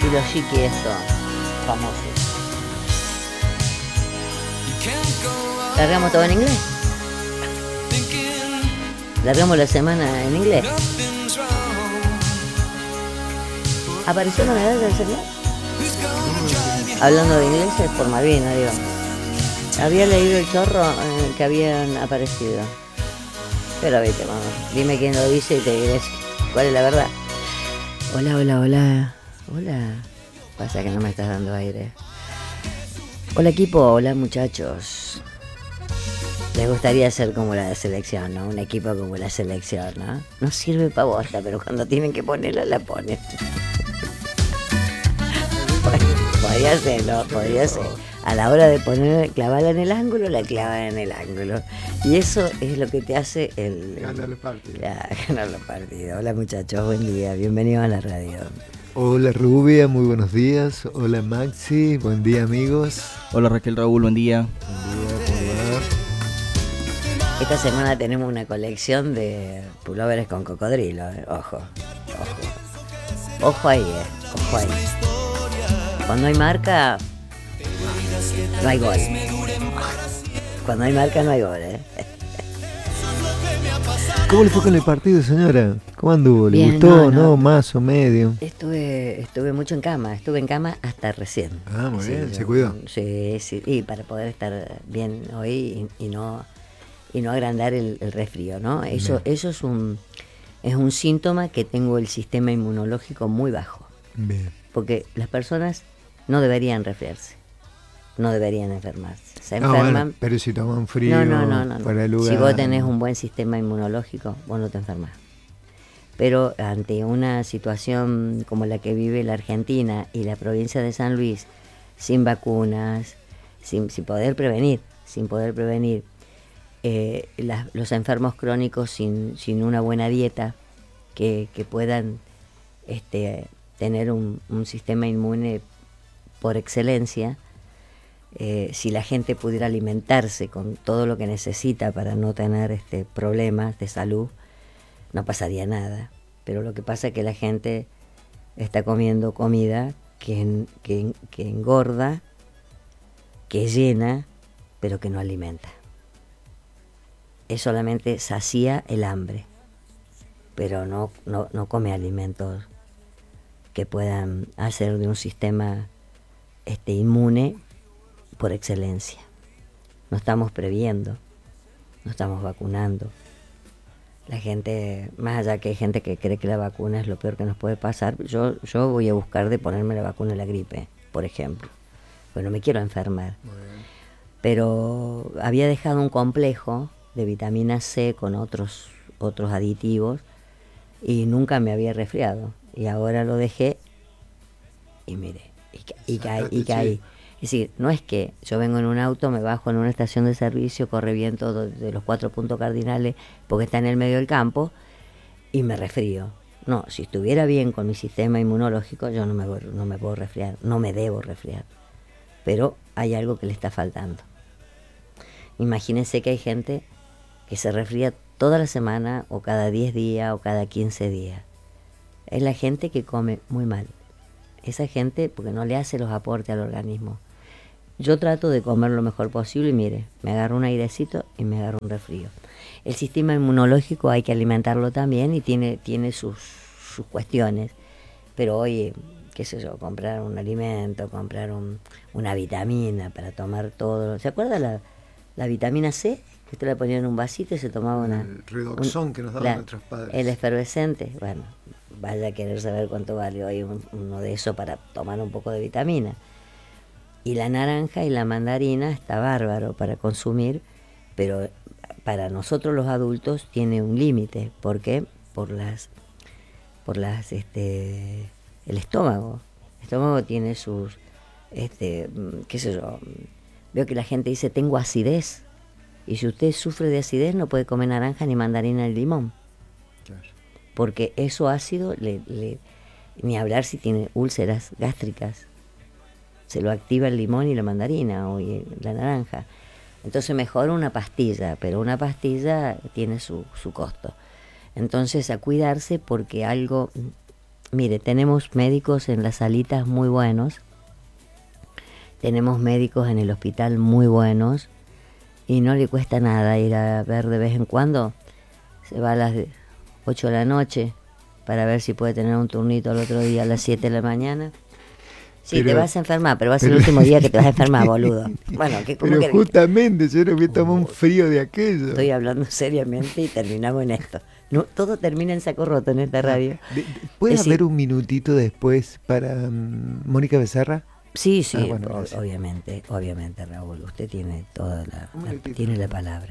estilo chiqui esto, famoso. ¿Largamos todo en inglés? ¿Largamos la semana en inglés? ¿Apareció novedad del señor? Hablando de ingleses por Malvina, digo. Había leído el chorro que habían aparecido. Pero viste, vamos, dime quién lo dice y te diré cuál es la verdad. Hola, hola, hola. Hola. Pasa que no me estás dando aire. Hola equipo, hola muchachos. Les gustaría ser como la selección, ¿no? Un equipo como la selección, ¿no? No sirve para bosta, pero cuando tienen que ponerla, la ponen. Podría ser, ¿no? Podría ser. A la hora de poner, clavarla en el ángulo, la clavan en el ángulo. Y eso es lo que te hace ganar los partidos. Ganar los partidos. Hola muchachos, buen día, bienvenidos a la radio. Hola Rubia, muy buenos días. Hola Maxi, buen día amigos. Hola Raquel, Raúl, buen día. Buen día, ¿cómo va? Esta semana tenemos una colección de pulóveres con cocodrilo, ojo. Ojo ahí, ojo ahí. Cuando hay marca, no hay gol. Cuando hay marca no hay gol, ¿Cómo le fue con el partido, señora? ¿Cómo anduvo? ¿Le Bien, gustó? no. ¿Más o medio? Estuve mucho en cama, estuve en cama hasta recién. Ah, muy bien, yo, se cuidó. Sí, y para poder estar bien hoy y no agrandar el resfrío, ¿no? Eso es un síntoma que tengo el sistema inmunológico muy bajo. Bien. Porque las personas no deberían resfriarse, no deberían enfermarse. Se enferman. Bueno, pero si toman frío, No. fuera de lugar. Si vos tenés un buen sistema inmunológico, vos no te enfermas. Pero ante una situación como la que vive la Argentina y la provincia de San Luis, sin vacunas, sin poder prevenir, los enfermos crónicos sin una buena dieta, que puedan tener un sistema inmune por excelencia, si la gente pudiera alimentarse con todo lo que necesita para no tener problemas de salud, no pasaría nada. Pero lo que pasa es que la gente está comiendo comida que engorda, que llena, pero que no alimenta. Es solamente sacía el hambre, pero no come alimentos que puedan hacer de un sistema inmune por excelencia. No estamos previendo, no estamos vacunando. La gente, más allá que hay gente que cree que la vacuna es lo peor que nos puede pasar, yo voy a buscar de ponerme la vacuna de la gripe, por ejemplo, pues no me quiero enfermar. Pero había dejado un complejo de vitamina C con otros aditivos y nunca me había resfriado. Y ahora lo dejé y mire, y caí. Es decir, no es que yo vengo en un auto, me bajo en una estación de servicio, corre viento de los 4 puntos cardinales porque está en el medio del campo y me resfrío. No, si estuviera bien con mi sistema inmunológico, yo no me puedo resfriar, no me debo resfriar. Pero hay algo que le está faltando. Imagínense que hay gente que se resfría toda la semana o cada 10 días o cada 15 días. Es la gente que come muy mal. Esa gente porque no le hace los aportes al organismo. Yo trato de comer lo mejor posible y mire, me agarro un airecito y me agarro un resfrío. El sistema inmunológico hay que alimentarlo también y tiene sus cuestiones. Pero oye, qué sé yo, comprar un alimento, comprar una vitamina para tomar todo. ¿Se acuerda la vitamina C? Que usted la ponía en un vasito y se tomaba el redoxón que nos daban nuestros padres. El efervescente, bueno, vaya a querer saber cuánto vale hoy uno de esos para tomar un poco de vitamina. Y la naranja y la mandarina está bárbaro para consumir, pero para nosotros los adultos tiene un límite. ¿Por qué? Por el estómago. El estómago tiene sus, qué sé yo, veo que la gente dice tengo acidez. Y si usted sufre de acidez no puede comer naranja, ni mandarina, ni limón. Claro. Porque eso ácido, ni hablar si tiene úlceras gástricas. Se lo activa el limón y la mandarina o la naranja. Entonces mejor una pastilla, pero una pastilla tiene su costo. Entonces a cuidarse porque algo Mire, tenemos médicos en las salitas muy buenos, tenemos médicos en el hospital muy buenos, y no le cuesta nada ir a ver de vez en cuando. Se va a las 8 de la noche para ver si puede tener un turnito el otro día a las 7 de la mañana. Sí, te vas a enfermar, pero va a ser el último día que te vas a enfermar, boludo. Bueno, pero justamente, yo no me tomo un frío de aquello. Estoy hablando seriamente y terminamos en esto. No, todo termina en saco roto en esta radio. ¿Puede haber un minutito después para Mónica Becerra? Sí, bueno, obviamente, Raúl, usted tiene toda tiene la palabra.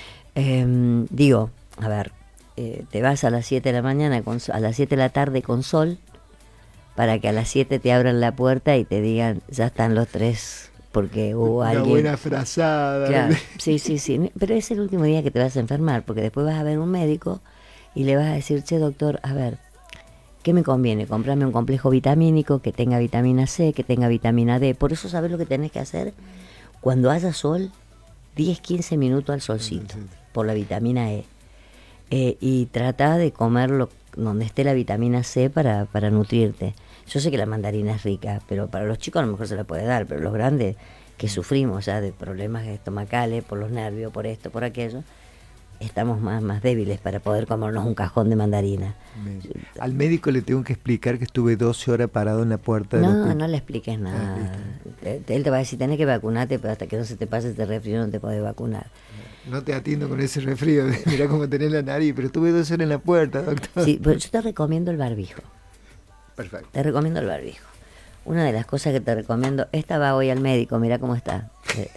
Digo, a ver, te vas a las 7 de la mañana, a las 7 de la tarde con sol, para que a las 7 te abran la puerta y te digan, ya están los tres, porque hubo alguien... Una buena frazada. Claro, sí, pero es el último día que te vas a enfermar, porque después vas a ver un médico y le vas a decir, che, doctor, a ver, ¿qué me conviene? Comprarme un complejo vitamínico que tenga vitamina C, que tenga vitamina D. Por eso, ¿sabes lo que tenés que hacer? Cuando haya sol, 10-15 minutos al solcito, por la vitamina E. Y trata de comerlo donde esté la vitamina C para nutrirte. Yo sé que la mandarina es rica, pero para los chicos a lo mejor se la puede dar, pero los grandes que sufrimos ya de problemas estomacales, por los nervios, por esto, por aquello, estamos más débiles para poder comernos un cajón de mandarina. Al médico le tengo que explicar que estuve 12 horas parado en la puerta. No le expliques nada. Él te va a decir, tenés que vacunarte, pero hasta que no se te pase este resfrío no te podés vacunar. No te atiendo con ese resfrío, mirá cómo tenés la nariz, pero estuve 12 horas en la puerta, doctor. Sí, pero yo te recomiendo el barbijo. Perfecto. Te recomiendo el barbijo. Una de las cosas que te recomiendo, esta va hoy al médico, mirá cómo está.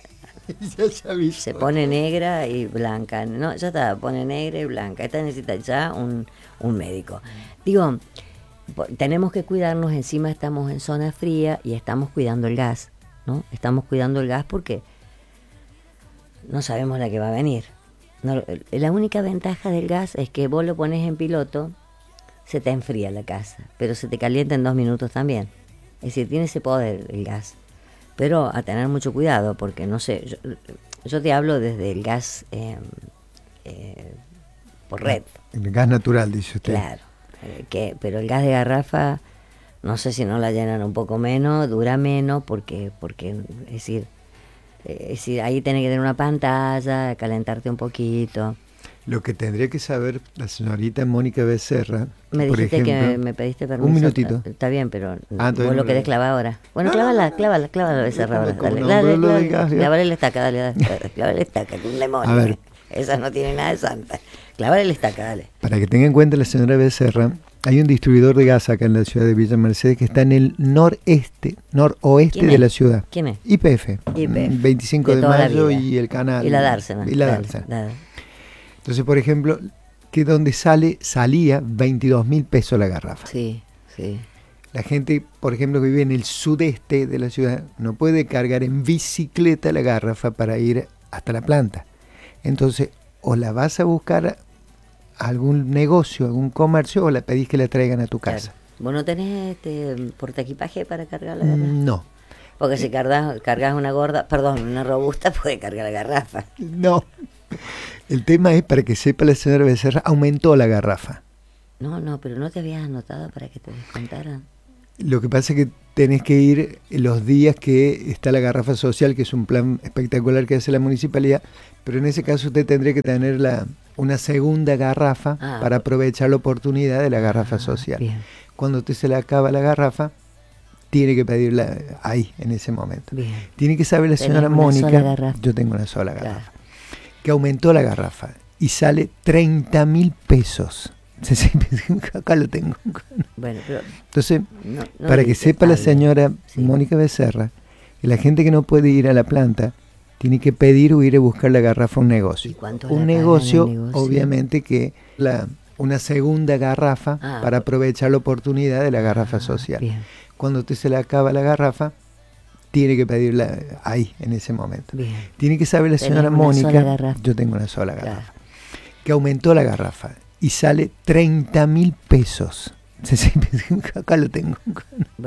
ya se pone negra y blanca. No, ya está, pone negra y blanca. Esta necesita ya un médico. Digo, tenemos que cuidarnos, encima estamos en zona fría y estamos cuidando el gas, ¿no? Estamos cuidando el gas porque no sabemos la que va a venir. No, la única ventaja del gas es que vos lo pones en piloto, se te enfría la casa, pero se te calienta en 2 minutos también. Es decir, tiene ese poder el gas. Pero a tener mucho cuidado, porque no sé, yo te hablo desde el gas por red. El gas natural, dice usted. Claro, pero el gas de garrafa, no sé si no la llenan un poco menos, dura menos, porque es decir, ahí tenés que tener una pantalla, calentarte un poquito. Lo que tendría que saber la señorita Mónica Becerra, me por dijiste ejemplo, que me pediste permiso. Un minutito. Está bien, pero vos lo querés clavar ahora. Bueno, clávala Becerra ahora. Clávale la estaca, dale. Clávale la estaca, que un demonio. A ver. Esa no tiene nada de santa. Clávale la estaca, dale. Para que tenga en cuenta la señora Becerra, hay un distribuidor de gas acá en la ciudad de Villa Mercedes que está en el noroeste de la ciudad. ¿Quién es? YPF. 25 de mayo y el canal. Y la Dársena. Entonces, por ejemplo, que donde salía 22.000 pesos la garrafa. Sí. La gente, por ejemplo, que vive en el sudeste de la ciudad, no puede cargar en bicicleta la garrafa para ir hasta la planta. Entonces, o la vas a buscar a algún negocio, algún comercio, o la pedís que la traigan a tu casa. Claro. ¿Vos no tenés portaequipaje para cargar la garrafa? No. Porque si cargas una robusta, puede cargar la garrafa. No. El tema es, para que sepa la señora Becerra, aumentó la garrafa. No, pero no te habías anotado para que te descontaran. Lo que pasa es que tenés que ir los días que está la garrafa social, que es un plan espectacular que hace la municipalidad, pero en ese caso usted tendría que tener una segunda garrafa para aprovechar la oportunidad de la garrafa social. Bien. Cuando usted se le acaba la garrafa, tiene que pedirla ahí, en ese momento. Bien. Tiene que saber la señora Mónica, yo tengo una sola garrafa. Claro. Que aumentó la garrafa y sale 30.000 pesos. Acá lo tengo. Bueno, pero entonces, para que sepa la señora Mónica Becerra, que la gente que no puede ir a la planta tiene que pedir o ir a buscar la garrafa a un negocio. ¿Y cuánto un negocio, obviamente que una segunda garrafa para aprovechar la oportunidad de la garrafa social. Bien. Cuando usted se le acaba la garrafa, tiene que pedirla ahí, en ese momento. Bien. Tiene que saber la señora Mónica, yo tengo una sola garrafa, que aumentó la garrafa y sale 30.000 pesos. Acá lo tengo.